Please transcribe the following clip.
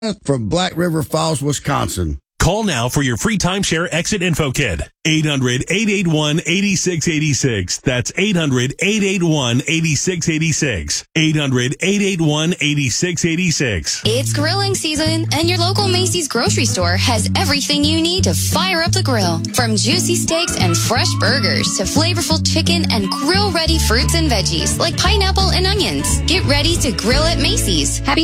from Black River Falls, Wisconsin. Call now for your free timeshare exit info kit. 800-881-8686. That's 800-881-8686. 800-881-8686. It's grilling season, and your local Macy's grocery store has everything you need to fire up the grill. From juicy steaks and fresh burgers to flavorful chicken and grill-ready fruits and veggies like pineapple and onions. Get ready to grill at Macy's. Happy